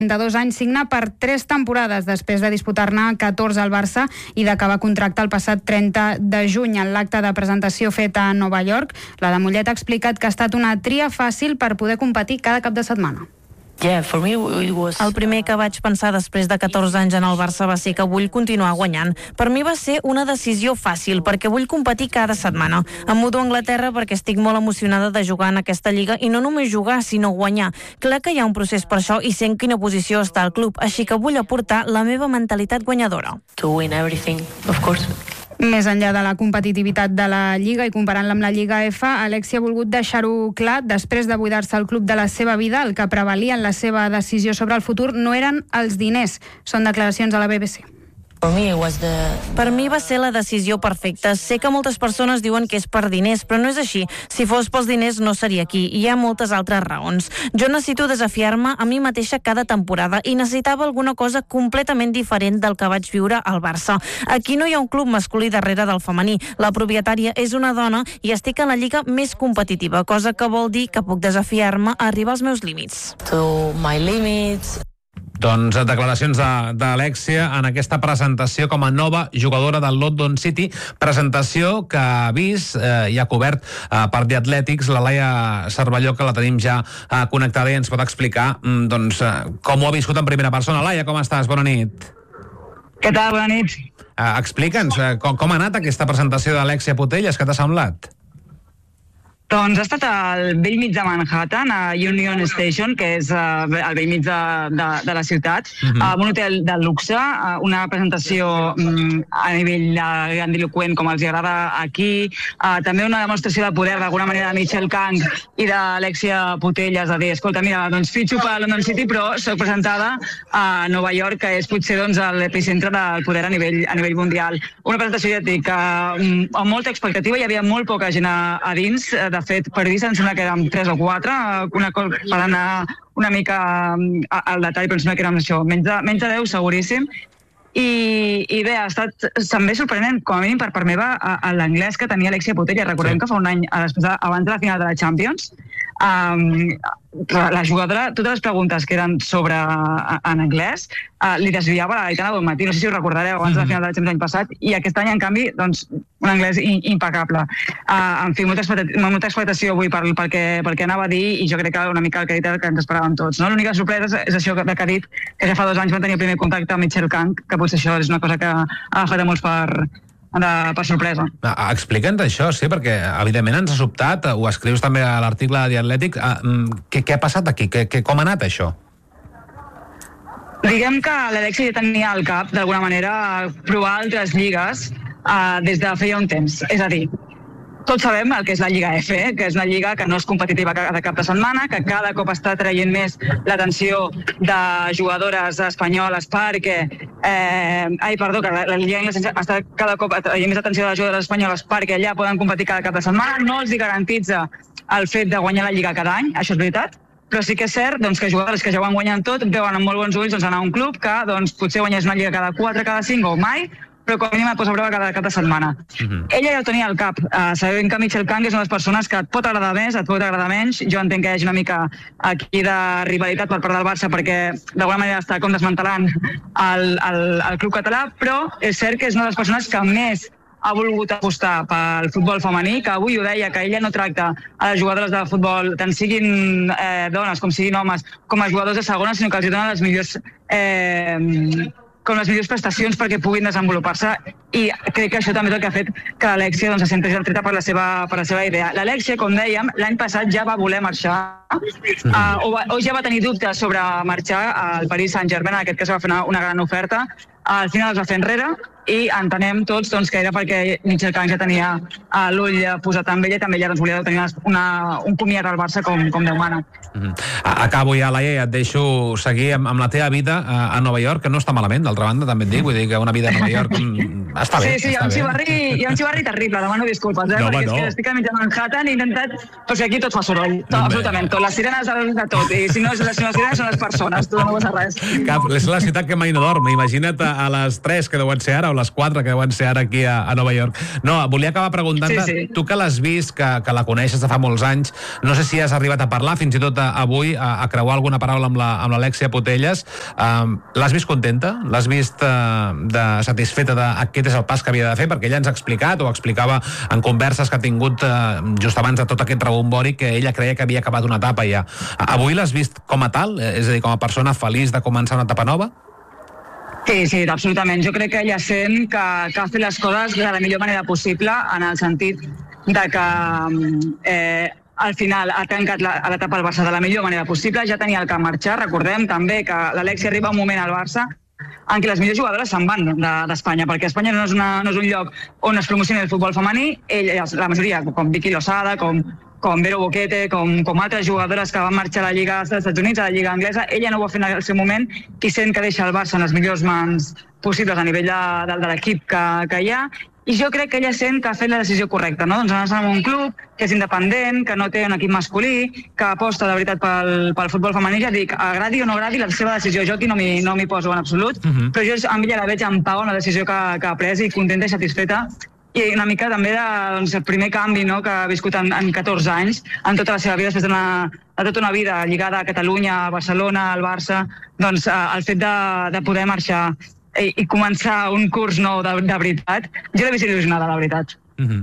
de 2 anys, signa per 3 temporades després de disputar-ne 14 al Barça i d'acabar contracte el passat 30 de juny. En l'acte de presentació feta a Nova York, la de Mollet ha explicat que ha estat una tria fàcil per poder competir cada cap de setmana. El primer que vaig pensar després de 14 anys en el Barça va ser que vull continuar guanyant. Per mi va ser una decisió fàcil, perquè vull competir cada setmana. Em mudo a Anglaterra perquè estic molt emocionada de jugar en aquesta lliga i no només jugar, sinó guanyar. Clar que hi ha un procés per això i sé en quina posició està el club, així que vull aportar la meva mentalitat guanyadora. To win everything, of course. Més enllà de la competitivitat de la Lliga i comparant-la amb la Lliga F, Alexia ha volgut deixar-ho clar. Després de buidar-se el club de la seva vida, el que prevalia en la seva decisió sobre el futur no eren els diners. Són declaracions a la BBC. Per mi va ser la decisió perfecta. Sé que moltes persones diuen que és per diners, però no és així. Si fos pels diners no seria aquí. Hi ha moltes altres raons. Jo necessito desafiar-me a mi mateixa cada temporada i necessitava alguna cosa completament diferent del que vaig viure al Barça. Aquí no hi ha un club masculí darrere del femení. La propietària és una dona i estic en la lliga més competitiva, cosa que vol dir que puc desafiar-me a arribar als meus límits. To my limits. Doncs declaracions d'Alexia en aquesta presentació com a nova jugadora del London City, presentació que ha vist i ha cobert per The Athletics la Laia Cervelló, que la tenim ja connectada i ens pot explicar doncs, com ho ha viscut en primera persona. Laia, com estàs? Bona nit. Què tal? Bona nit. Explica'ns com ha anat aquesta presentació d'Alexia Putellas, què t'ha semblat? Doncs ha estat al vell mig de Manhattan, a Union Station, que és al vell mig de la ciutat, un hotel de luxe, una presentació a nivell grandiloquent, com els agrada aquí, també una demostració de poder, d'alguna manera, de Michelle Kang i d'Alexia Putellas, de dir, escolta, mira, doncs fitxo per London City, però soc presentada a Nova York, que és potser doncs, l'epicentre del poder a nivell mundial. Una presentació, ja et dic, amb molta expectativa, hi havia molt poca gent a dins, de fet, periodistes em sembla que érem 3 o 4, per anar una mica al detall, però em sembla que érem això, menys de 10 seguríssim. I bé, ha estat també sorprenent, com a mínim per part meva, l'anglès que tenia Alexia Putellas. Recordem que fa un any, abans de la final de la Champions, la jugadora, totes les preguntes que eren sobre en anglès, li desviava la Aitana Bonmatí, no sé si ho recordareu, abans de la final de la Champions l'any passat, i aquest any, en canvi, doncs, un anglès impecable. En fi, molta expectació avui pel que anava a dir, i jo crec que una mica el que ha dit que ens esperàvem tots. L'única sorpresa és això que ha dit, que ja fa 2 anys van tenir el primer contacte amb Michelle Kang, que potser això és una cosa que ha agafat a molts per sorpresa. Explica'ns això, sí, perquè evidentment ens ha sobtat, ho escrius també a l'article de The Athletic, què ha passat aquí? Com ha anat això? Diguem que l'Alexia ja tenia al cap, d'alguna manera, provar altres lligues des de feia un temps. És a dir, tots sabem el que és la Lliga F, que és una lliga que no és competitiva cada cap de setmana, que cada cop està traient més l'atenció de jugadores espanyoles perquè... que la Lliga Anglesa està cada cop traient més atenció de jugadores espanyoles perquè allà poden competir cada cap de setmana. No els garantitza el fet de guanyar la Lliga cada any, això és veritat, però sí que és cert doncs, que jugadores que ja ho van guanyant tot veuen amb molt bons ulls doncs, anar a un club que doncs, potser guanyés una Lliga cada 4, cada 5 o mai, però com a mínim et posa a prova cada cap de setmana. Ella ja ho tenia al cap. Sabem que Michelle Kang és una de les persones que et pot agradar més, et pot agradar menys. Jo entenc que hi hagi una mica aquí de rivalitat per part del Barça perquè d'alguna manera està com desmantelant el club català, però és cert que és una de les persones que més ha volgut apostar pel futbol femení, que avui ho deia, que ella no tracta a les jugadores de futbol, tant siguin dones com siguin homes, com a jugadors de segona, sinó que els donen les millors prestacions perquè puguin desenvolupar-se, i crec que això també és el que ha fet que l'Alexia doncs, se senti atreta per la seva idea. L'Alexia, com dèiem, l'any passat ja va voler marxar, o ja va tenir dubtes sobre marxar al Paris Saint-Germain, en aquest cas va fer una gran oferta, al final es va fer enrere, i entenem tots doncs, que era perquè Michelle Kang ja tenia l'ull posat amb ella i també ella doncs, volia tenir un comiat al Barça com Déu mana. Acabo ja, Laia, et deixo seguir amb la teva vida a Nova York, que no està malament, d'altra banda, també et dic, vull dir que una vida a Nova York està bé. Sí, hi ha un xivarri terrible, demano disculpes, perquè és que estic a mig de Manhattan i he intentat... Perquè aquí tot fa soroll, absolutament tot, les sirenes de tot, i si no les sirenes són les persones, tu no passa res. És la ciutat que mai no dorm, imagina't a les 3, que deuen ser ara, o les 4 que deuen ser ara aquí a Nova York. No, volia acabar preguntant-te, tu que l'has vist, que la coneixes de fa molts anys, no sé si has arribat a parlar, fins i tot avui, a creuar alguna paraula amb l'Alexia Putellas. L'has vist contenta? L'has vist satisfeta d'aquest és el pas que havia de fer? Perquè ella ens ha explicat, o explicava en converses que ha tingut just abans de tot aquest rebombori, que ella creia que havia acabat una etapa ja. Avui l'has vist com a tal? És a dir, com a persona feliç de començar una etapa nova? Sí, absolutament. Jo crec que ella sent que ha fet les coses de la millor manera possible, en el sentit de que al final ha tancat l'etapa al Barça de la millor manera possible, ja tenia el que marxar. Recordem també que l'Alexia arriba un moment al Barça en què les millors jugadores se'n van d'Espanya, perquè Espanya no és un lloc on es promocioni el futbol femení. La majoria, com Vicky Losada, com Vero Boquete, com altres jugadores que van marxar a la Lliga dels Estats Units, a la Lliga anglesa, ella no ho va fer en el seu moment, i sent que deixa el Barça en les millors mans possibles a nivell de l'equip que hi ha, i jo crec que ella sent que ha fet la decisió correcta, no? Doncs anar a un club que és independent, que no té un equip masculí, que aposta de veritat pel futbol femení. Ja dic, agradi o no agradi la seva decisió, jo aquí no m'hi poso en absolut, però jo amb ella la veig en pau en la decisió que ha pres, i contenta i satisfeta, i una mica també el primer canvi que ha viscut en 14 anys, en tota la seva vida, després de tota una vida lligada a Catalunya, a Barcelona, al Barça, doncs el fet de poder marxar i començar un curs nou de veritat, jo l'he vist il·lusionada, la veritat.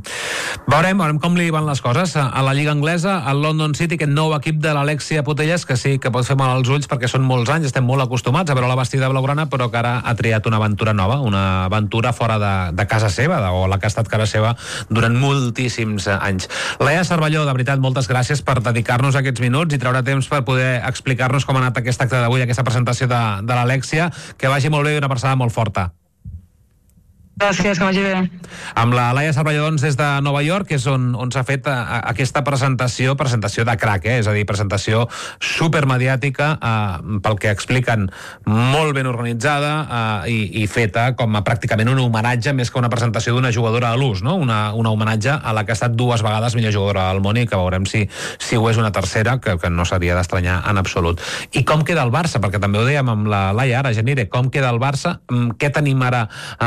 Veurem com li van les coses a la Lliga Anglesa, al London City, aquest nou equip de l'Alexia Putellas, que sí que pot fer mal als ulls perquè són molts anys, estem molt acostumats a veure la vestida blaugrana, però que ara ha triat una aventura nova, una aventura fora de casa seva, o la que ha estat casa seva durant moltíssims anys. Laia Cervelló, de veritat, moltes gràcies per dedicar-nos aquests minuts i treure temps per poder explicar-nos com ha anat aquest acte d'avui, aquesta presentació de l'Alexia. Que vagi molt bé i una abraçada molt forta. Gràcies, que vagi bé. Amb la Laia Cervelló, doncs, des de Nova York, és on s'ha fet aquesta presentació de crack, és a dir, presentació supermediàtica, pel que expliquen, molt ben organitzada i feta com a pràcticament un homenatge més que una presentació d'una jugadora a l'ús, no? Un homenatge a la que ha estat 2 vegades millor jugadora del món, i que veurem si ho és una tercera, que no seria d'estranyar en absolut. I com queda el Barça? Perquè també ho dèiem amb la Laia ara, Genire, com queda el Barça? Què tenim ara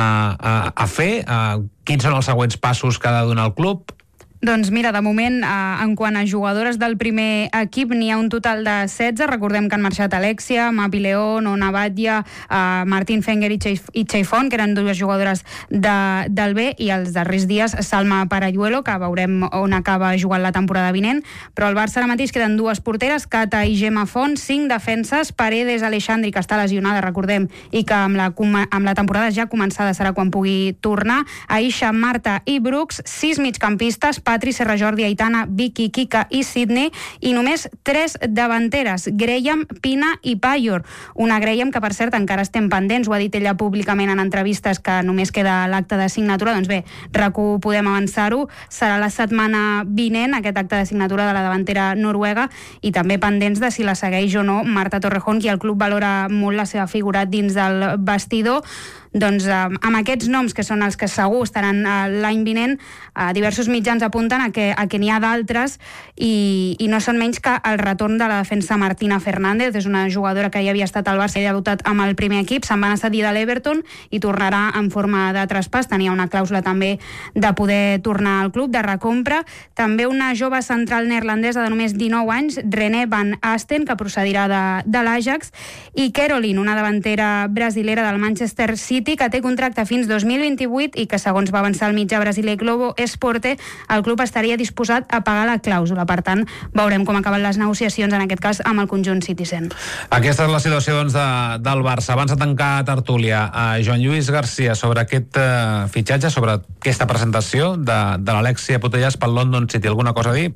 a fer? Quins són els següents passos que ha de donar el club? Doncs mira, de moment, en quant a jugadores del primer equip, n'hi ha un total de 16. Recordem que han marxat Alexia, Mapi León, Ona Batlle, Martín Fenger i Cheifón, que eren 2 jugadores del B, i els darrers dies Salma Parayuelo, que veurem on acaba jugant la temporada vinent. Però al Barça ara mateix queden 2 porteres, Cata i Gemma Font, 5 defenses, Paredes Alexandri, que està lesionada, recordem, i que amb la temporada ja començada serà quan pugui tornar, Aisha, Marta i Brooks, 6 migcampistes, Patri, Serra Jordi, Aitana, Vicky, Kika i Sydney, i només 3 davanteres, Graham, Pina i Payor. Una Graham que, per cert, encara estem pendents, ho ha dit ella públicament en entrevistes, que només queda l'acte de signatura. Doncs bé, RAC1 podem avançar-ho, serà la setmana vinent aquest acte de signatura de la davantera noruega, i també pendents de si la segueix o no Marta Torrejón, qui el club valora molt la seva figura dins del vestidor. Doncs amb aquests noms, que són els que segur estaran l'any vinent, diversos mitjans apunten a que n'hi ha d'altres, i no són menys que el retorn de la defensa Martina Fernández. És una jugadora que ja havia estat al Barça i ha debutat amb el primer equip, se'n van a cedir de l'Everton i tornarà en forma de traspàs. Tenia una clàusula també de poder tornar al club, de recompra. També una jove central neerlandesa de només 19 anys, René Van Asten, que procedirà de l'Ajax, i Caroline, una davantera brasilera del Manchester City, que té contracte fins 2028 i que, segons va avançar el mitjà brasiler Globo Esporte, el club estaria disposat a pagar la clàusula. Per tant, veurem com acaben les negociacions, en aquest cas, amb el conjunt Citizen. Aquesta és la situació, doncs, del Barça. Abans de tancar tertúlia, Joan Lluís Garcia, sobre aquest fitxatge, sobre aquesta presentació de l'Alexia Putellas pel London City, alguna cosa a dir?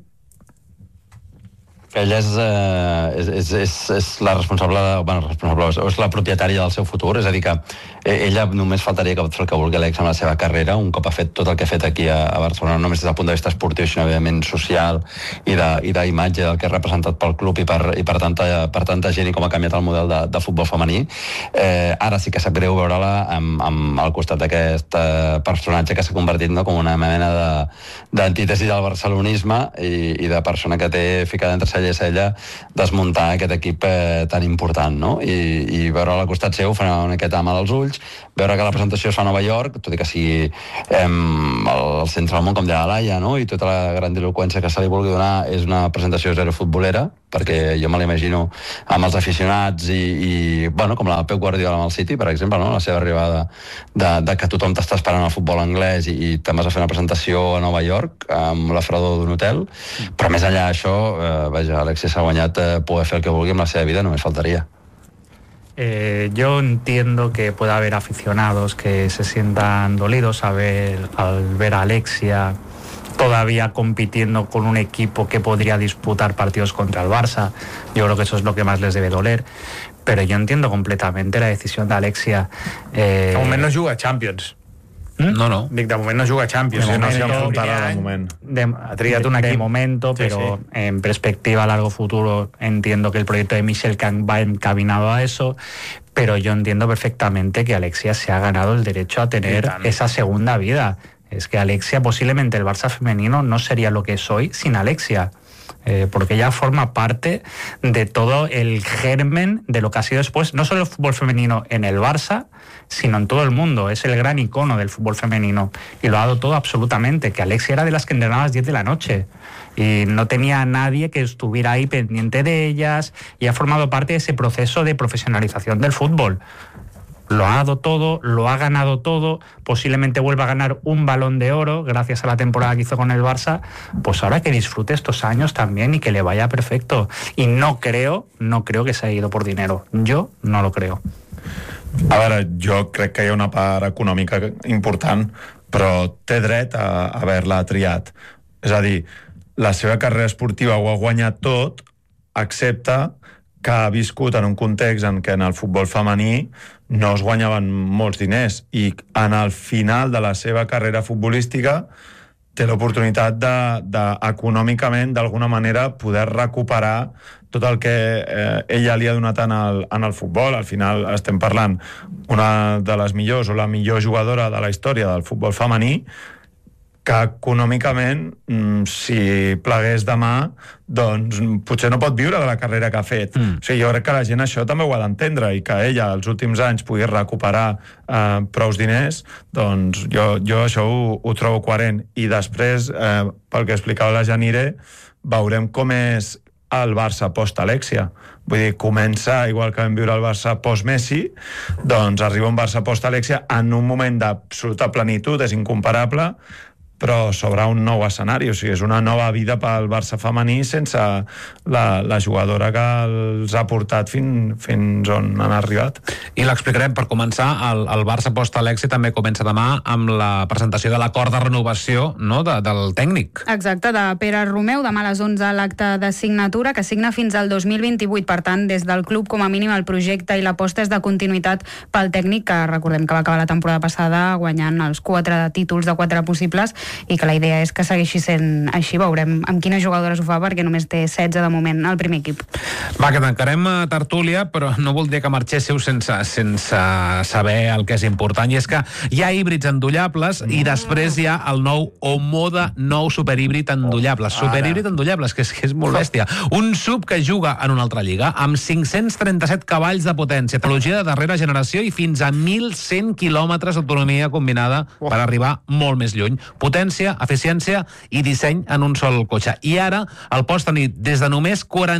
Ella és la responsable, és la propietària del seu futur, és a dir que ella només faltaria que pot fer el que vulgui Alex amb la seva carrera, un cop ha fet tot el que ha fet aquí a Barcelona, no només des del punt de vista esportiu, sinó evidentment social i d'imatge del que ha representat pel club i per tanta gent, i com ha canviat el model de futbol femení. Ara sí que sap greu veure-la al costat d'aquest personatge que s'ha convertit com una mena d'antítesi del barcelonisme i de persona que té ficada entre cella podria ser ella desmuntar aquest equip tan important, no? I veure-la al costat seu fa una miqueta mal als ulls, veure que la presentació es fa a Nova York, tot i que sigui el centre del món, com deia la Laia, no? I tota la grandiloqüència que se li vulgui donar és una presentació zero futbolera, perquè jo me l'imagino amb els aficionats i bueno, com la Pep Guardiola amb el City, per exemple, no? La seva arribada de que tothom t'està esperant al futbol anglès i te'n vas a fer una presentació a Nova York amb la fredor d'un hotel, però més enllà d'això, vaja, Alexia s'ha guanyat poder fer el que vulgui amb la seva vida, només faltaria. Yo entiendo que pueda haber aficionados que se sientan dolidos al ver a Alexia todavía compitiendo con un equipo que podría disputar partidos contra el Barça. Yo creo que eso es lo que más les debe doler. Pero yo entiendo completamente la decisión de Alexia. De moment no juga a Champions. No. Dic, de moment no juga a Champions. De No s'hi momento, enfrontarà de moment. Ha triat un equip de momento, pero en perspectiva a largo futuro entiendo que el proyecto de Michel Kang va encaminado a eso, pero yo entiendo perfectamente que Alexia se ha ganado el derecho a tener esa segunda vida. Es que Alexia, posiblemente el Barça femenino no sería lo que es hoy sin Alexia. Porque ella forma parte de todo el germen de lo que ha sido después, no solo el fútbol femenino en el Barça, sino en todo el mundo. Es el gran icono del fútbol femenino y lo ha dado todo absolutamente, que Alexia era de las que entrenaba a las 10 de la noche y no tenía a nadie que estuviera ahí pendiente de ellas, y ha formado parte de ese proceso de profesionalización del fútbol. Lo ha dado todo, lo ha ganado todo, posiblemente vuelva a ganar un Balón de Oro gracias a la temporada que hizo con el Barça. Pues ahora que disfrute estos años también y que le vaya perfecto. Y no creo que se haya ido por dinero. Yo no lo creo. A veure, jo crec que hi ha una part econòmica important, però té dret a haver-la triat. És a dir, la seva carrera esportiva ho ha guanyat tot, excepte que ha viscut en un context en què en el futbol femení no es guanyaven molts diners, i en el final de la seva carrera futbolística té l'oportunitat econòmicament, d'alguna manera, poder recuperar tot el que ella li ha donat en el futbol. Al final estem parlant una de les millors o la millor jugadora de la història del futbol femení, que econòmicament, si plegués demà, doncs potser no pot viure de la carrera que ha fet. O sigui, jo crec que la gent això també ho ha d'entendre, i que ella els últims anys pugui recuperar prous diners, doncs jo això ho trobo coherent. I després, pel que explicava la Janire, veurem com és el Barça post-Alexia. Vull dir, comença, igual que vam viure el Barça post-Messi, doncs arriba un Barça post-Alexia en un moment d'absoluta plenitud, és incomparable, però sobre un nou escenari. O sigui, és una nova vida pel Barça femení sense la jugadora que els ha portat fins on han arribat. I l'explicarem per començar. El Barça post-Alexia també comença demà amb la presentació de l'acord de renovació, no?, del tècnic. Exacte, de Pere Romeu, demà a les 11 l'acte de signatura, que signa fins al 2028. Per tant, des del club, com a mínim, el projecte i l'aposta és de continuïtat pel tècnic, que recordem que va acabar la temporada passada guanyant els 4 títols de 4 possibles, i que la idea és que segueixi sent així. Veurem amb quines jugadores ho fa, perquè només té 16 de moment al primer equip. Va, que tancarem tertúlia, però no voldria que marxéssiu sense saber el que és important, i és que hi ha híbrids endollables i després hi ha el nou Omoda nou superhíbrid endollables. Superhíbrid endollables, que és molt bèstia. Un sub que juga en una altra lliga amb 537 cavalls de potència, tecnologia de darrera generació i fins a 1.100 quilòmetres d'autonomia combinada per arribar molt més lluny. Potència, eficiència i disseny en un sol cotxe. I ara el pots tenir des de només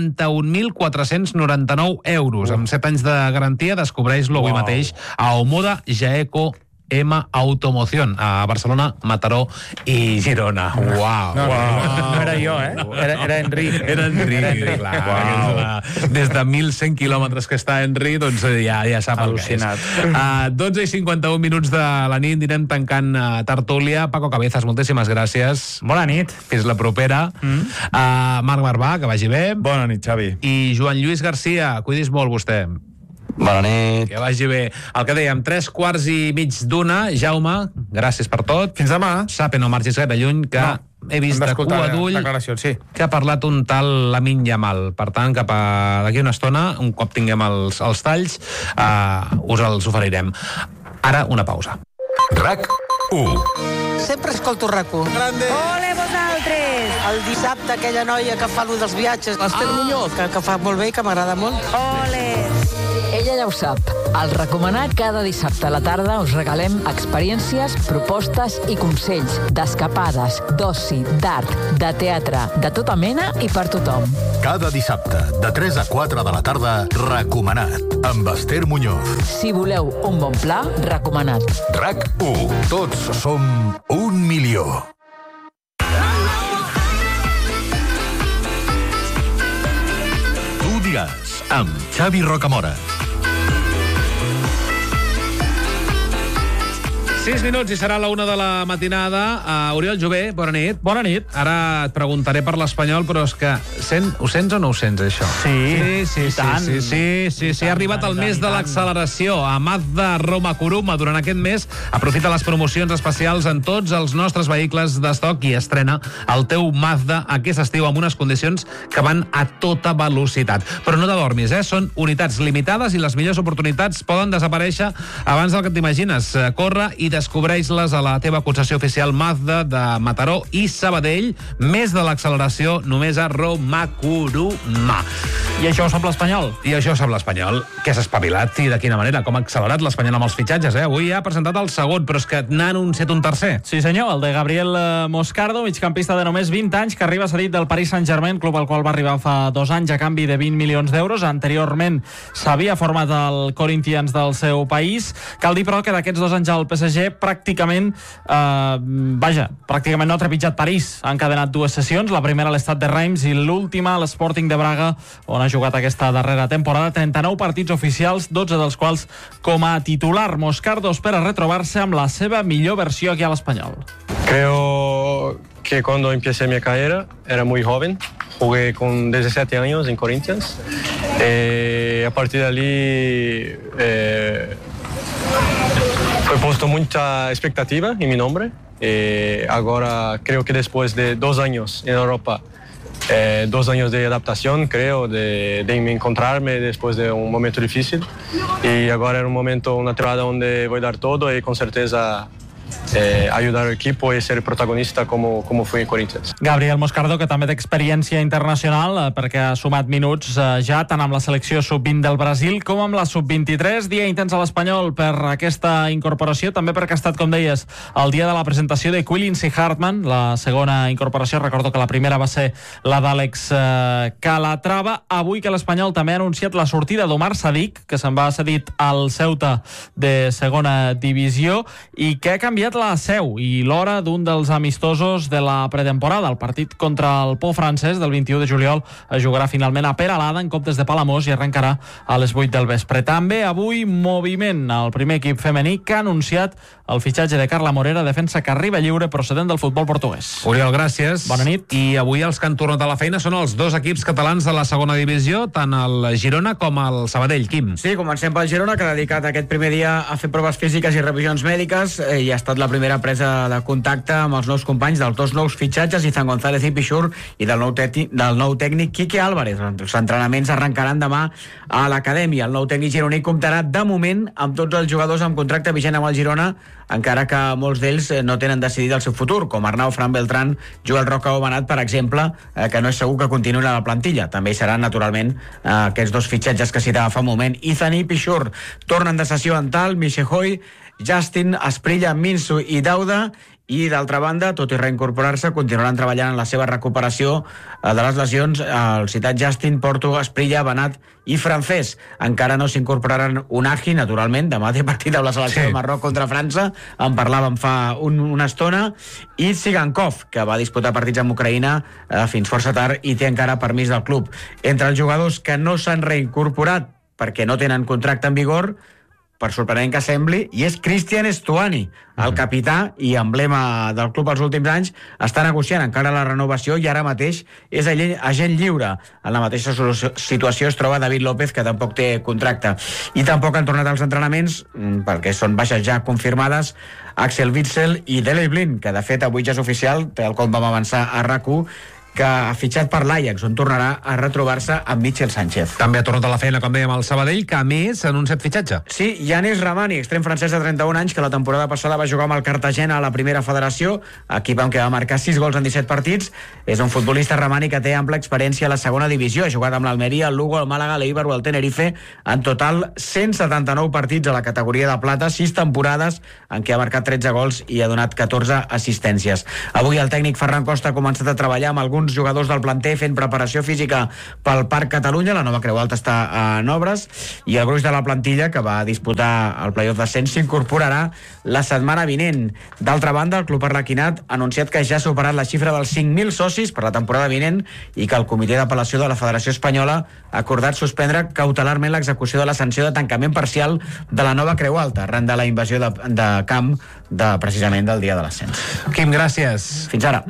41.499 euros. Amb 7 anys de garantia, descobreix-lo avui mateix a Omoda Jaeco M Automoción, a Barcelona, Mataró i Girona. Uau! No era jo, Era Enric. Era Enric, clar. Des de 1.100 quilòmetres que està Enric, doncs ja sap el que és. 12:51 minuts de la nit, anirem tancant tertúlia. Paco Cabezas, moltíssimes gràcies. Bona nit. Fins la propera. Marc Barbà, que vagi bé. Bona nit, Xavi. I Joan Lluís Garcia, cuidis molt vostè. Bona nit. Que vagi bé. El que dèiem, 1:45. Jaume, gràcies per tot. Fins demà. Sape, no marxis gaire lluny, que he vist de cua d'ull que ha parlat un tal Lamine Yamal. Per tant, cap a d'aquí una estona, un cop tinguem els talls, us els oferirem. Ara, una pausa. RAC 1. Sempre escolto RAC 1. Grande. Ole vosaltres! el dissabte aquella noia que fa lo dels viatges, l'Ester Muñoz, que fa molt bé i que m'agrada molt. Ole! Ella ja ho sap. Al Recomanar cada dissabte a la tarda us regalem experiències, propostes i consells d'escapades, d'oci, d'art, de teatre, de tota mena i per tothom. Cada dissabte, de 3 a 4 de la tarda, Recomanat, amb Ester Muñoz. Si voleu un bon pla, Recomanat. RAC1. Tots som 1 milió. Tu diràs, amb Xavi Rocamora. 6 minuts i serà la 1 de la matinada. Oriol Jové, bona nit. Bona nit. Ara et preguntaré per l'Espanyol, però és que ho sents o no ho sents, això? Sí. Ha arribat el mes de l'acceleració. A Mazda Roma Kuruma, durant aquest mes, aprofita les promocions especials en tots els nostres vehicles d'estoc i estrena el teu Mazda aquest estiu amb unes condicions que van a tota velocitat. Però no t'adormis, són unitats limitades i les millors oportunitats poden desaparèixer abans del que t'imagines. Corre i descobreix-les a la teva concessió oficial Mazda de Mataró i Sabadell. Més de l'acceleració només a Roma Kuruma. I això ho sap l'Espanyol. I això ho sap l'Espanyol. Que s'ha espavilat i de quina manera, com ha accelerat l'Espanyol amb els fitxatges. Avui ha presentat el segon, però és que n'ha anunciat un tercer. Sí senyor, el de Gabriel Moscardo, migcampista de només 20 anys, que arriba cedit del Paris Saint-Germain, club al qual va arribar fa 2 anys a canvi de 20 milions d'euros. Anteriorment s'havia format el Corinthians del seu país. Cal dir, però, que d'aquests 2 anys al PSG pràcticament no ha trepitjat París. Ha encadenat 2 sessions, la primera a l'Stade de Reims i l'última a l'Sporting de Braga, on ha jugat aquesta darrera temporada. 39 partits oficials, 12 dels quals com a titular. Moscardo espera retrobar-se amb la seva millor versió aquí a l'Espanyol. Creo que cuando empecé mi carrera era muy joven. Jugué con 17 años en Corinthians. A partir de allí fue puesto mucha expectativa en mi nombre. Ahora creo que después de 2 años en Europa, 2 años de adaptación, creo, de encontrarme después de un momento difícil. Y ahora es un momento, una temporada donde voy a dar todo y con certeza ayudar al equipo i ser protagonista com fui en Corinthians. Gabriel Moscardo, que també té experiència internacional perquè ha sumat minuts ja tant amb la selecció sub-20 del Brasil com amb la sub-23. Dia intens a l'Espanyol per aquesta incorporació, també perquè ha estat, com deies, el dia de la presentació de Quillians i Hartman, la segona incorporació. Recordo que la primera va ser la d'Àlex Calatrava. Avui que l'Espanyol també ha anunciat la sortida d'Omar Sadik, que se'n va cedit al Ceuta de segona divisió i que ha canviat la seu i l'hora d'un dels amistosos de la pretemporada. El partit contra el Pau francès del 21 de juliol es jugarà finalment a Peralada en comptes de Palamós i arrencarà a les 8 del vespre. També avui moviment al primer equip femení, que ha anunciat el fitxatge de Carla Morera, defensa que arriba lliure procedent del futbol portuguès. Oriol, gràcies. Bona nit. I avui els que han tornat a la feina són els 2 equips catalans de la segona divisió, tant el Girona com el Sabadell. Quim? Sí, comencem pel Girona, que ha dedicat aquest primer dia a fer proves físiques i revisions mèdiques i ha estat la primera presa de contacte amb els nous companys dels 2 nous fitxatges, Izan González i Pichur, i del nou tècnic Quique Álvarez. Els entrenaments arrencaran demà a l'acadèmia. El nou tècnic gironí comptarà de moment amb tots els jugadors amb contracte vigent amb el Girona, encara que molts d'ells no tenen decidit el seu futur, com Arnau, Fran Beltrán, Joel Roca o Benat, per exemple, que no és segur que continuïn a la plantilla. També hi seran, naturalment, aquests 2 fitxatges que citava fa un moment. Izan i Pichur tornen de sessió Antal, Michejoy, Justin, Asprilla, Minsu i Dauda, i d'altra banda, tot i reincorporar-se, continuaran treballant en la seva recuperació de les lesions el citat Justin, Porto, Asprilla, Benat i Francés. Encara no s'incorporaran Unagi, naturalment, demà té partit amb la selecció de Marroc contra França, en parlàvem fa una estona, i Tsigankov, que va disputar partits amb Ucraïna fins força tard i té encara permís del club. Entre els jugadors que no s'han reincorporat perquè no tenen contracte en vigor, per sorprenent que sembli, i és Cristian Stuani, el capità i emblema del club els últims anys. Està negociant encara la renovació i ara mateix és agent lliure. En la mateixa situació es troba David López, que tampoc té contracte. I tampoc han tornat als entrenaments, perquè són baixes ja confirmades, Axel Witsel i Daley Blind, que de fet avui ja és oficial, tal com vam avançar a RAC1, que ha fitxat per l'Ajax, on tornarà a retrobar-se amb Mitchell Sánchez. També ha tornat a la feina, com dèiem, el Sabadell, que a més ha anunciat fitxatge. Sí, Yanis Ramani, extrem francès de 31 anys, que la temporada passada va jugar amb el Cartagena a la primera federació, equip amb què va marcar 6 gols en 17 partits. És un futbolista Ramani que té ampla experiència a la segona divisió. Ha jugat amb l'Almeria, el Lugo, el Màlaga, l'Eibar o el Tenerife. En total, 179 partits a la categoria de plata, 6 temporades en què ha marcat 13 gols i ha donat 14 assistències. Avui el tècnic Ferran Costa ha començat a treballar amb alguns jugadors del planter fent preparació física pel Parc Catalunya. La nova Creu Alta està en obres i el gruix de la plantilla, que va disputar el playoff d'ascens, s'incorporarà la setmana vinent. D'altra banda, el Club Arlequinat ha anunciat que ja ha superat la xifra dels 5.000 socis per la temporada vinent i que el Comitè d'Apel·lació de la Federació Espanyola ha acordat suspendre cautelarment l'execució de la sanció de tancament parcial de la nova Creu Alta arran de la invasió de camp precisament del dia de l'ascens. Quim, gràcies. Fins ara.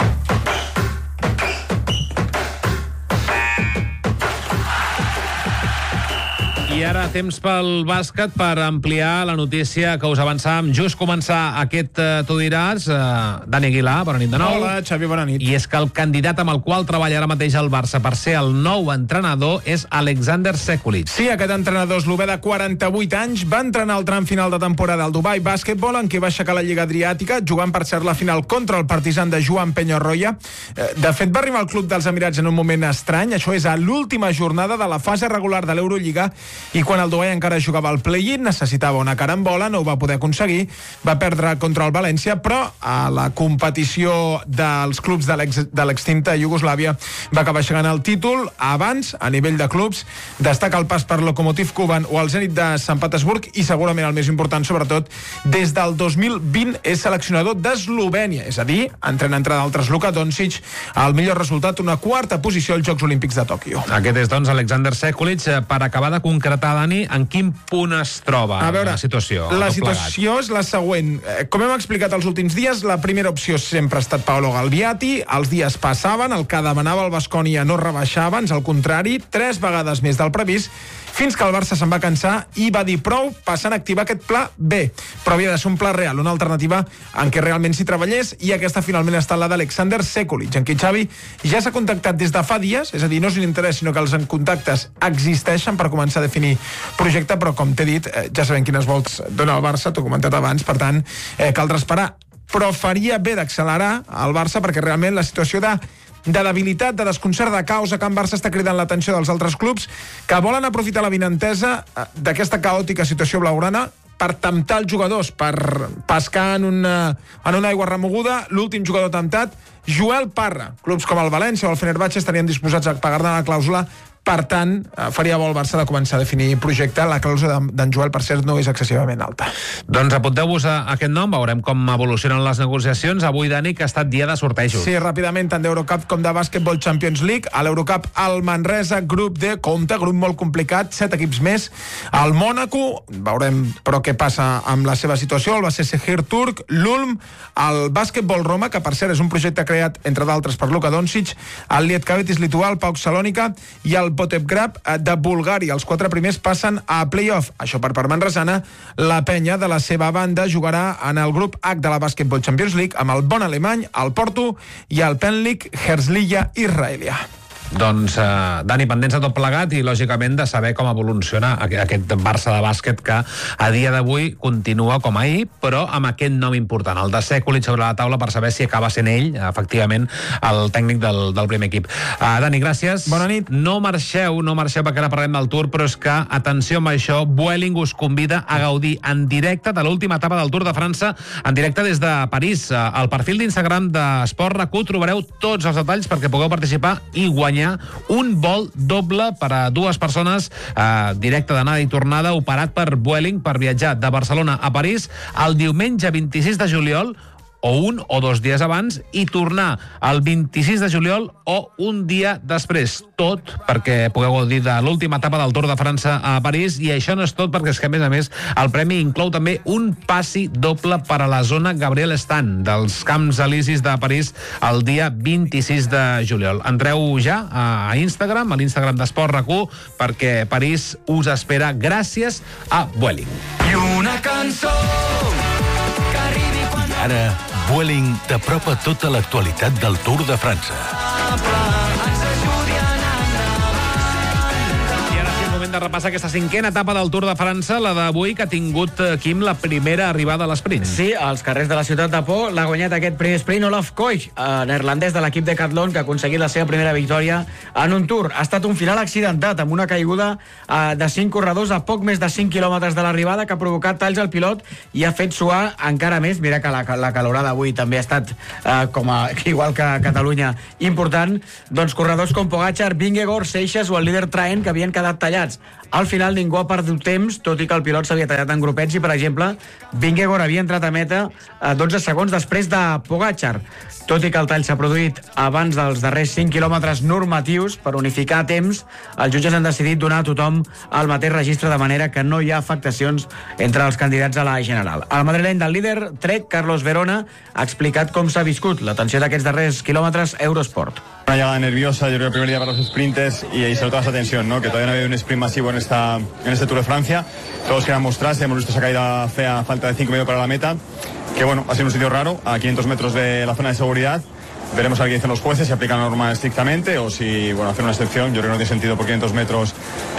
I ara temps pel bàsquet per ampliar la notícia que us avançàvem just començar aquest Tu diràs. Dani Aguilar, bona nit de nou. Hola, Xavi, bona nit. I és que el candidat amb el qual treballa ara mateix el Barça per ser el nou entrenador és Alexander Sekulic. Sí, aquest entrenador eslové de 48 anys va entrenar el tram final de temporada al Dubai Basketball, en què va aixecar la Lliga Adriàtica, jugant per cert la final contra el Partizan de Joan Peñarroya. De fet, va arribar al club dels Emirats en un moment estrany. Això és a l'última jornada de la fase regular de l'Eurolliga, i quan el Dubai encara jugava al play-in, necessitava una carambola, no ho va poder aconseguir, va perdre contra el València, però a la competició dels clubs de l'extinta Iugoslàvia va acabar aixecant el títol. Abans, a nivell de clubs, destaca el pas per Lokomotiv Kuban o el Zenit de Sant Petersburg, i segurament el més important, sobretot, des del 2020 és seleccionador d'Eslovènia, és a dir, entrena entre d'altres Luka Doncic, el millor resultat, una quarta posició als Jocs Olímpics de Tòquio. Aquest és, doncs, Alexander Sekulic. Per acabar de concretar, Dani, en quin punt es troba la situació? La situació és la següent. Com hem explicat els últims dies, la primera opció sempre ha estat Paolo Galbiati. Els dies passaven, el que demanava el Baskonia no rebaixava, ans al contrari, 3 vegades més del previst, fins que el Barça se'n va cansar i va dir prou, passant a activar aquest pla B. Però havia de ser un pla real, una alternativa en què realment s'hi treballés, i aquesta finalment ha estat la d'Alexander Sekulic, en qui Xavi ja s'ha contactat des de fa dies, és a dir, no és un interès, sinó que els contactes existeixen per començar a definir projecte, però com t'he dit, ja sabem quines volts dona el Barça, t'ho he comentat abans, per tant, caldrà esperar. Però faria bé d'accelerar el Barça, perquè realment la situació de debilitat, de desconcert, de caos a Can Barça està cridant l'atenció dels altres clubs que volen aprofitar la vinentesa d'aquesta caòtica situació blaugrana per temptar els jugadors, per pescar en una aigua remoguda. L'últim jugador temptat, Joel Parra. Clubs com el València o el Fenerbahçe estarien disposats a pagar-ne la clàusula. Per tant, faria bo el Barça de començar a definir projecte. La clàusula d'en Joel, per cert, no és excessivament alta. Doncs apunteu-vos a aquest nom, veurem com evolucionen les negociacions. Avui, Dani, que ha estat dia de sortejos. Sí, ràpidament, tant d'Eurocup com de Basketball Champions League. A l'Eurocup, el Manresa, grup D, compte, grup molt complicat, 7 equips més. El Mònaco, veurem però què passa amb la seva situació, el Başakşehir turc, l'Ulm, el Basketball Roma, que per cert és un projecte creat, entre d'altres, per Luka Doncic, el Lietkabetis lituà, el PAOK Salònica i el Potevgrad de Bulgària. Els 4 primers passen a play-off. Això per part manresana. La penya, de la seva banda, jugarà en el grup H de la Basketball Champions League amb el Bonn alemany, el Porto i el Penlik Herzliya israelià. Doncs, Dani, pendents de tot plegat i, lògicament, de saber com evoluciona aquest Barça de bàsquet que a dia d'avui continua com ahir, però amb aquest nom important, el de Sekulic, sobre la taula per saber si acaba sent ell, efectivament, el tècnic del primer equip. Dani, gràcies. Bona nit. No marxeu perquè ara parlem del Tour, però és que, atenció amb això, Vueling us convida a gaudir en directe de l'última etapa del Tour de França, en directe des de París. Al perfil d'Instagram d'Esport RAC1 trobareu tots els detalls perquè pugueu participar i guanyar un vol doble per a 2 persones, directe d'anada i tornada, operat per Vueling, per viatjar de Barcelona a París el diumenge 26 de juliol, o 1 o 2 dies abans, i tornar el 26 de juliol o un dia després. Tot perquè pugueu gaudir de l'última etapa del Tour de França a París. I això no és tot, perquè és que, a més, el premi inclou també un passi doble per a la zona Gabriel Stan dels Camps Elisis de París el dia 26 de juliol. Entreu ja a Instagram, a l'Instagram d'Esport RAC1, perquè París us espera gràcies a Vueling. I una cançó que arribi quan... Ara, Vueling t'apropa tota l'actualitat del Tour de França. ens ajudi a anar de repassar aquesta cinquena etapa del Tour de França, la d'avui, que ha tingut, Quim, la primera arribada a l'esprint. Sí, als carrers de la ciutat de Po l'ha guanyat aquest primer sprint Olaf Koch, neerlandès de l'equip Decathlon, que ha aconseguit la seva primera victòria en un Tour. Ha estat un final accidentat, amb una caiguda de 5 corredors a poc més de 5 quilòmetres de l'arribada, que ha provocat talls al pilot i ha fet suar encara més. Mira que la calorada avui també ha estat, igual que a Catalunya, important. Doncs corredors com Pogačar, Vingegaard, Seixas o el líder Traen, que havien quedat tallats. Al final ningú ha perdut temps, tot i que el pilot s'havia tallat en grupets i, per exemple, Vingegaard havia entrat a meta 12 segons després de Pogačar. Tot i que el tall s'ha produït abans dels darrers 5 quilòmetres normatius, per unificar temps, els jutges han decidit donar a tothom el mateix registre, de manera que no hi ha afectacions entre els candidats a la general. El madrileny del líder, Trek, Carlos Verona, ha explicat com s'ha viscut la tensió d'aquests darrers quilòmetres Eurosport. Una llegada nerviosa, yo creo, el primer día para los sprinters y sobre todo esa tensión, ¿no? Que todavía no había un sprint masivo en este Tour de Francia. Todos querían mostrarse, hemos visto esa caída fea, falta de 5 minutos para la meta, que bueno, ha sido un sitio raro, a 500 metros de la zona de seguridad. Veremos a qué dicen los jueces, si aplican la norma estrictamente o si, bueno, hacer una excepción. Yo creo que no tiene sentido por 500 metros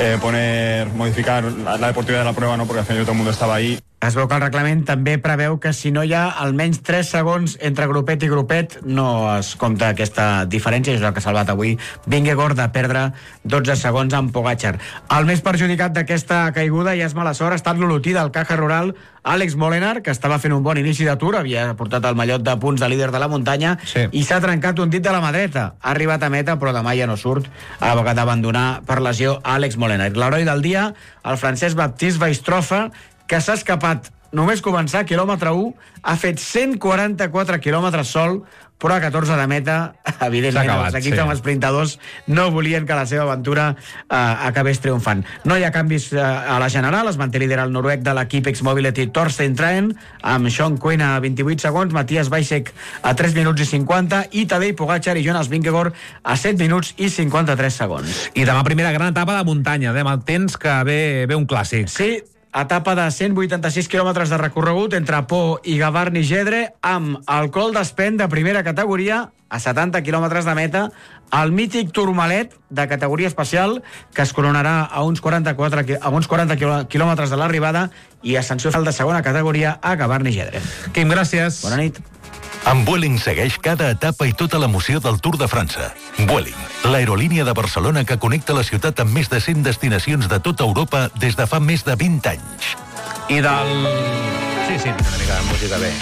modificar la deportividad de la prueba, ¿no? Porque al final todo el mundo estaba ahí. Es veu que el reglament també preveu que si no hi ha almenys 3 segons entre grupet i grupet no es compta aquesta diferència, és el que ha salvat avui Vingegaard de perdre 12 segons amb Pogačar. El més perjudicat d'aquesta caiguda, ja és mala sort, ha estat l'olotí del Caja Rural, Àlex Molenaar, que estava fent un bon inici de Tour, havia portat el mallot de punts de líder de la muntanya, sí, i s'ha trencat un dit de la mà dreta. Ha arribat a meta, però demà ja no surt, ha hagut d'abandonar per lesió Àlex Molenaar. L'heroi del dia, el francès Baptiste Weistrofe, que s'ha escapat només començar quilòmetre 1, ha fet 144 quilòmetres sol, però a 14 de meta, evidentment, els equips amb esprintadors no volien que la seva aventura acabés triomfant. No hi ha canvis a la general, es manté líder el noruec de l'equip X-Mobility Thorstein Traen, amb Sean Quinn a 28 segons, Matías Weissek a 3 minuts i 50, i Tadej Pogačar i Jonas Vingegaard a 7 minuts i 53 segons. I demà primera gran etapa de muntanya, demà tens que ve un clàssic. Sí, etapa de 186 quilòmetres de recorregut entre Po i Gavarni-Gedre, amb el col d'Espent de primera categoria a 70 quilòmetres de meta, el mític Tourmalet de categoria especial, que es coronarà a uns 40 quilòmetres de l'arribada, i ascensió final de segona categoria a Gavarni-Gedre. Quim, gràcies. Bona nit. Amb Vueling segueix cada etapa i tota l'emoció del Tour de França. Vueling, l'aerolínia de Barcelona que connecta la ciutat amb més de 100 destinacions de tota Europa des de fa més de 20 anys. I del... Sí, una mica de música, bé.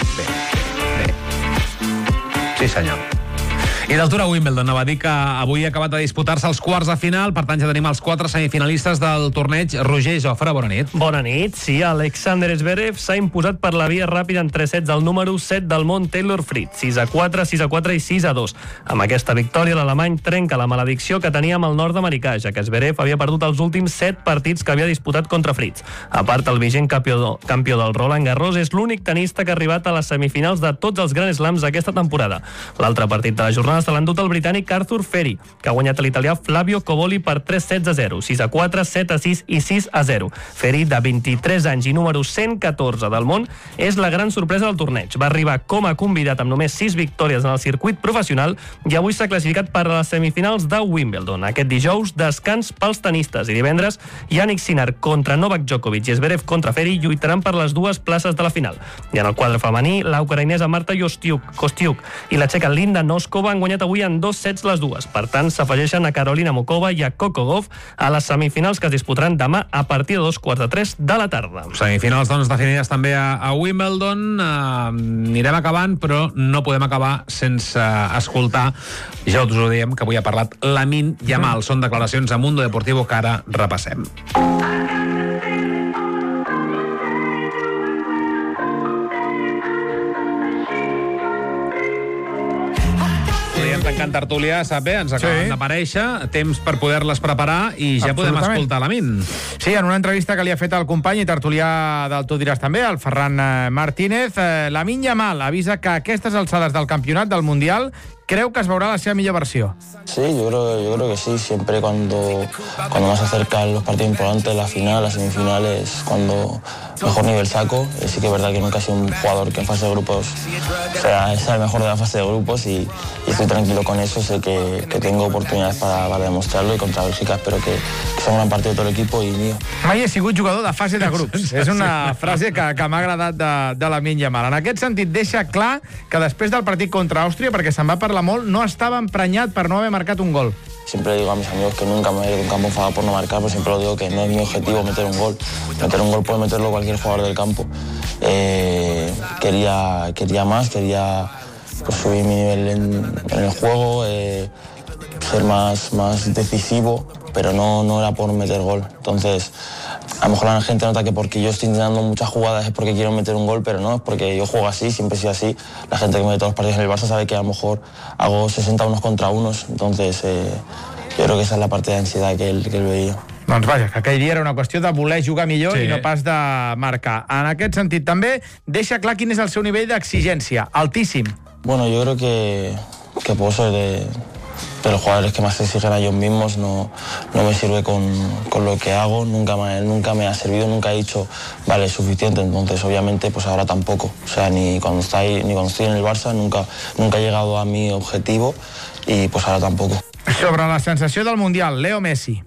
Sí, senyor. I del Tour a Wimbledon, va dir que avui ha acabat de disputar-se els quarts de final, per tant ja tenim els 4 semifinalistes del torneig. Roger Jofre, bona nit. Bona nit, sí, Alexander Zverev s'ha imposat per la via ràpida en 3 sets al número 7 del món Taylor Fritz, 6-4, 6-4 i 6-2. Amb aquesta victòria l'alemany trenca la maledicció que tenia amb el nord-americà, ja que Zverev havia perdut els últims 7 partits que havia disputat contra Fritz. A part, el vigent campió del Roland Garros és l'únic tenista que ha arribat a les semifinals de tots els Grand Slams aquesta temporada. L'altre partit de la jornada se l'ha endut el britànic Arthur Ferry, que ha guanyat l'italià Flavio Coboli per 3-0, 6-4, 7-6 i 6-0. Ferry, de 23 anys i número 114 del món, és la gran sorpresa del torneig. Va arribar com a convidat amb només 6 victòries en el circuit professional i avui s'ha classificat per a les semifinals de Wimbledon. Aquest dijous, descans pels tenistes, i divendres, Jannik Sinner contra Novak Djokovic i Zverev contra Ferry lluitaran per les 2 places de la final. I en el quadre femení, la ucraïnesa Marta Kostyuk i la txeca Linda Noskova han guanyat avui en 2 sets les dues. Per tant, s'afegeixen a Carolina Mokova i a Coco Gauff a les semifinals que es disputaran demà a partir de 2:45 de la tarda. Semifinals, doncs, definides també a Wimbledon. Anirem acabant, però no podem acabar sense escoltar, ja us ho diem, que avui ha parlat Lamine Yamal. Són declaracions a Mundo Deportivo que ara repassem. Tancant tertúlia, sap bé, ens acaben d'aparèixer, temps per poder-les preparar i ja podem escoltar Lamine. Sí, en una entrevista que li ha fet el company i tertulià del Tu diràs també, el Ferran Martínez, Lamine Yamal avisa que a aquestes alçades del campionat del Mundial creu que es veurà la seva millor versió. Sí, yo creo que sí. Siempre cuando más se acercan los partidos importantes, la final, las semifinales, cuando mejor nivel saco. Sí que es verdad que nunca he sido un jugador que en fase de grupos sea el mejor de la fase de grupos y estoy tranquilo con eso. Sé que tengo oportunidades para demostrarlo y contra Bélgica espero que sea un gran partido de todo el equipo y mío. Mai he sigut jugador de fase de grups. És una frase que m'ha agradat de Lamine Yamal. En aquest sentit, deixa clar que després del partit contra Àustria, perquè se'n va parlar molt, no estava emprenyat per no haver marcat un gol. Siempre digo a mis amigos que nunca me voy a ir de un campo enfadado por no marcar, pero siempre lo digo que no es mi objetivo meter un gol. Meter un gol puede meterlo cualquier jugador del campo. Quería más, quería pues, subir mi nivel en el juego, ser más decisivo, pero no era por meter gol. Entonces, a lo mejor la gente nota que porque yo estoy intentando muchas jugadas es porque quiero meter un gol, pero no, es porque yo juego así, siempre he sido así. La gente que me ve todos los partidos en el Barça sabe que a lo mejor hago 60 unos contra unos, entonces yo creo que esa es la parte de ansiedad que él veía. Doncs vaja, que aquell dia era una qüestió de voler jugar millor i no pas de marcar. En aquest sentit també deixa clar quin és el seu nivell d'exigència, altíssim. Bueno, yo creo que puedo ser de los jugadores que más se exigen a ellos mismos, no me sirve con lo que hago, nunca me ha servido, nunca he dicho, vale, es suficiente, entonces obviamente pues ahora tampoco, o sea, ni cuando estoy en el Barça nunca he llegado a mi objetivo y pues ahora tampoco. Sobre la sensació del Mundial, Leo Messi.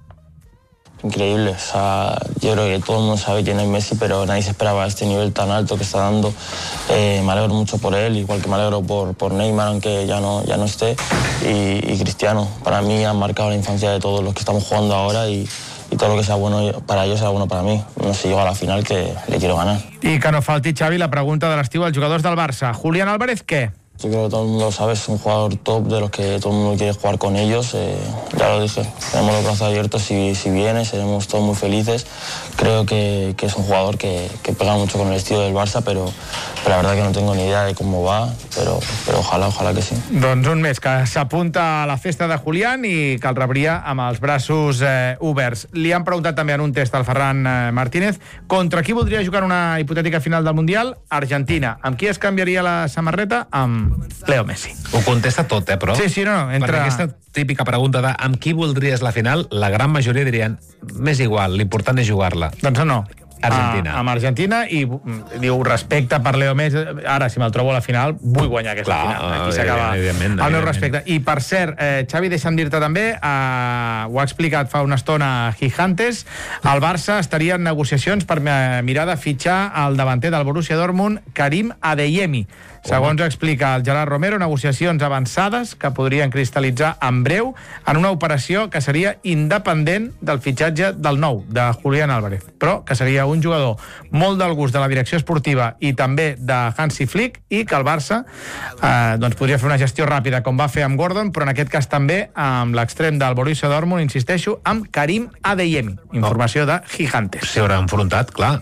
Increíble, o sea, yo creo que todo el mundo sabe quién es Messi, pero nadie se esperaba este nivel tan alto que está dando. Me alegro mucho por él, igual que me alegro por Neymar, aunque ya no esté, y Cristiano. Para mí han marcado la infancia de todos los que estamos jugando ahora y todo lo que sea bueno para ellos será bueno para mí. No sé, llego a la final que le quiero ganar. I que no falti, Xavi, la pregunta de l'estiu als jugadors del Barça. Julián Álvarez, ¿qué? Yo creo que todo el mundo lo sabe, es un jugador top de los que todo el mundo quiere jugar con ellos. Ya lo dije, tenemos los brazos abiertos si viene, seremos todos muy felices. Creo que es un jugador que pega mucho con el estilo del Barça, pero la verdad que no tengo ni idea de cómo va, pero ojalá que sí. Doncs un mes que s'apunta a la festa de Julián i que el rebria amb els braços oberts. Li han preguntat també en un test al Ferran Martínez contra qui voldria jugar una hipotètica final del Mundial? Argentina. Amb qui es canviaria la samarreta? Amb Leo Messi. Ho contesta tot, però... Sí, no, Perquè aquesta típica pregunta de amb qui voldries la final, la gran majoria dirien m'és igual, l'important és jugar-la. Doncs no. Argentina. Amb Argentina i diu respecte per Leo Messi. Ara, si me'l trobo a la final, vull guanyar aquesta final. Aquí s'acaba el meu respecte. I per cert, Xavi, deixa'm dir-te també, ho ha explicat fa una estona Gigantes, el Barça estaria en negociacions per mirar de fitxar el davanter del Borussia Dortmund, Karim Adeyemi. Segons explica el Gerard Romero, negociacions avançades que podrien cristal·litzar en breu en una operació que seria independent del fitxatge del nou, de Julián Álvarez, però que seria un jugador molt del gust de la direcció esportiva i també de Hansi Flick, i que el Barça doncs podria fer una gestió ràpida com va fer amb Gordon, però en aquest cas també amb l'extrem del Borussia Dortmund, insisteixo, amb Karim Adeyemi. Informació de Gigantes. S'hi haurà enfrontat, clar.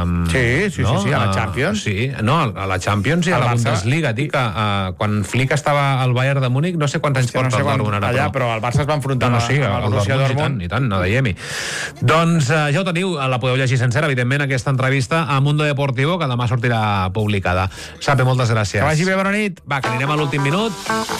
Sí, a la Champions. Sí, no, a la Champions i a la Bundesliga. Dic que quan Flick estava al Bayern de Múnich, no sé quants anys porta el Dortmund ara. Allà, però el Barça es va enfrontar amb el Borussia Dortmund. I tant, Adeyemi. Doncs ja ho teniu, la podeu llegir sencera, evidentment, aquesta entrevista a Mundo Deportivo, que demà sortirà publicada. Sape, moltes gràcies. Que vagi bé, bona nit. Va, que anirem a l'últim minut.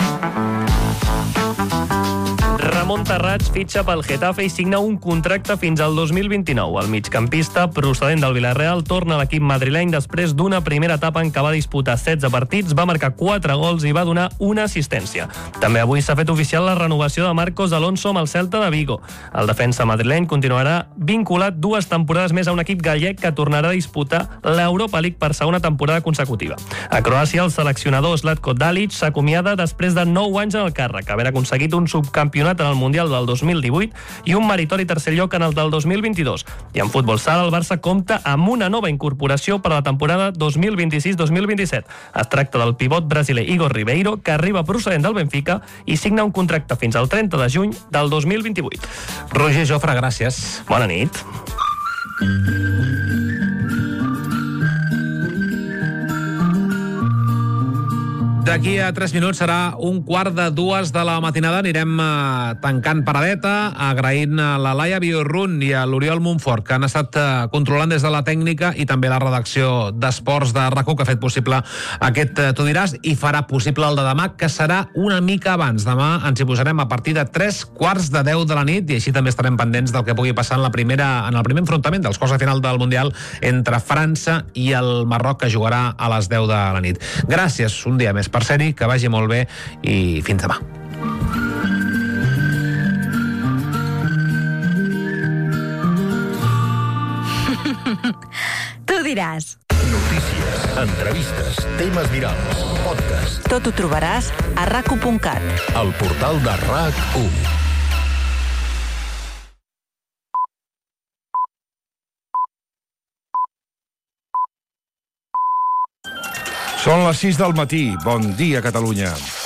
Ramon Terrats fitxa pel Getafe i signa un contracte fins al 2029. El migcampista, procedent del Villarreal, torna a l'equip madrileny després d'una primera etapa en què va disputar 16 partits, va marcar 4 gols i va donar una assistència. També avui s'ha fet oficial la renovació de Marcos Alonso amb el Celta de Vigo. El defensa madrileny continuarà vinculat 2 temporades més a un equip gallec que tornarà a disputar l'Europa League per segona temporada consecutiva. A Croàcia, el seleccionador Zlatko Dalic s'acomiada després de 9 anys en el càrrec, havent aconseguit un subcampionat en el Mundial del 2018 i un meritori tercer lloc en el del 2022. I en futbol sala, el Barça compta amb una nova incorporació per a la temporada 2026-2027. Es tracta del pivot brasiler Igor Ribeiro, que arriba procedent del Benfica i signa un contracte fins al 30 de juny del 2028. Roger Jofre, gràcies. Bona nit. D'aquí a 3 minuts serà 1:45 de la matinada. Anirem tancant paradeta, agraint a la Laia Biorrun i a l'Oriol Montfort, que han estat controlant des de la tècnica, i també la redacció d'Esports de RAC1, que ha fet possible aquest Tu diràs, i farà possible el de demà, que serà una mica abans. Demà ens hi posarem a partir de 9:45 de la nit, i així també estarem pendents del que pugui passar en el primer enfrontament dels quarts de final del Mundial entre França i el Marroc, que jugarà a les 10 de la nit. Gràcies un dia més per ser-hi, que vagi molt bé i fins demà. Tu diràs. Notícies, entrevistes, temes virals, podcast. Tot ho trobaràs a rac1.cat. El portal de RAC1. Són les 6 del matí. Bon dia, Catalunya.